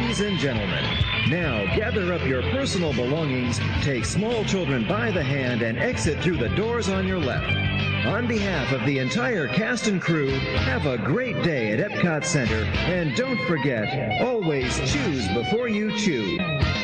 Ladies and gentlemen, now gather up your personal belongings, take small children by the hand, and exit through the doors on your left. On behalf of the entire cast and crew, have a great day at Epcot Center, and don't forget, always choose before you chew.